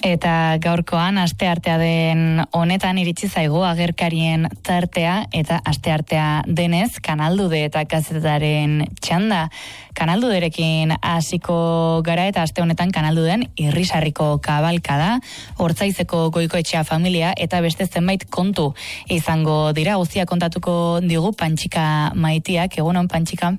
Eta gaurkoan asteartea den honetan iritsi zaigu agerkarien tartea eta asteartea denez Kanaldude eta kazetaren txanda. Kanalduderekin hasiko gara eta aste honetan Kanalduden Irrisarriko kabalkada, Hortzaizeko Goikoetxea familia eta beste zenbait kontu izango dira. Guztia kontatuko digu Pantxika Maitiak. Egunon, Pantxika.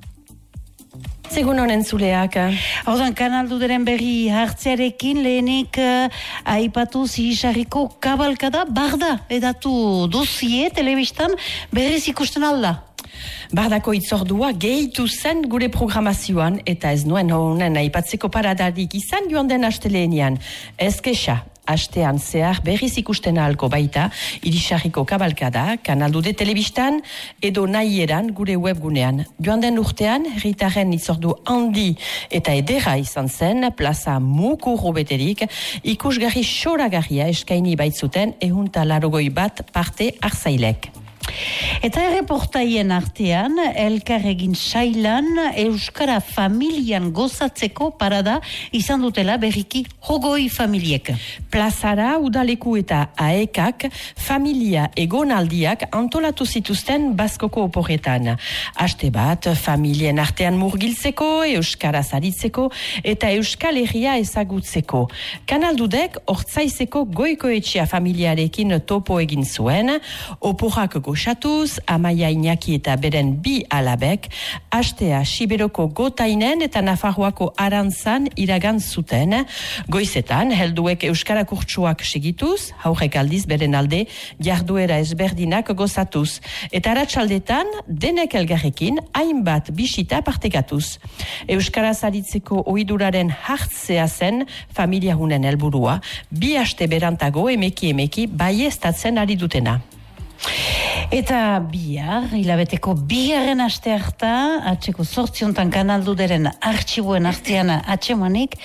Segun honen zuleak. Haudan, Kanalduderen berri hartzearekin lehenik aipatu Irrisarriko kabalkada barda edatu dozie telebistan berriz ikusten alda. Bardako itzordua gehitu zen gure programazioan eta ez nuen honen aipatzeko paradarik izan joan den asteleenian. Ez kexa. Astean zehar berriz ikusten ahalko baita Irrisarriko kabalkada, Kanaldude telebistan edo nahieran gure webgunean. Joan den urtean, herritarren itzordu handi eta edera izan zen, plaza mukurro beterik, ikusgarri xoragarria eskaini baitzuten 181 parte hartzailek. Eta erreportaien artean, elkarregin sailan Euskara familian gozatzeko parada izan dutela berriki Hogoi familiek. Plazara udaleku eta aekak familia egonaldiak antolatu zituzten Baskoko oporretan. Aste bat, familien artean murgiltzeko, Euskara zaritzeko eta Euskal Herria ezagutzeko. Kanaldudek Hortzaizeko Goikoetxea familiarekin topo egin zuen, oporrak goxatuz, Amaia Iñaki eta beren 2 alabek, astea Siberoko Gotainen eta Nafarroako Arantzan iragan zuten. Goizetan, helduek Euskara kurtsuak segituz, haurrek aldiz beren alde jarduera ezberdinak gozatuz. Eta arratsaldetan, denek elgarrekin hainbat bisita partekatuz. Euskara zaritzeko ohiduraren hartzea zen familia hunen helburua, 2 aste berantago emeki baieztatzen ari dutena. Eta bihar, hilabeteko bigarren aste harta, atseko 8 Kanalduderen artxibuen artean atsemanik,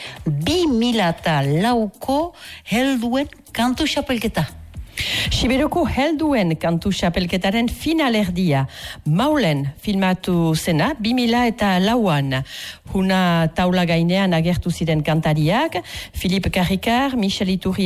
2004ko helduen kantu xapelketa. Siberoko helduen kantu xapelketaren finalerdia. Maulen filmatu zena 2004an. Huna taula gainean agertu ziren kantariak, Philippe Carricard, Michel Iturri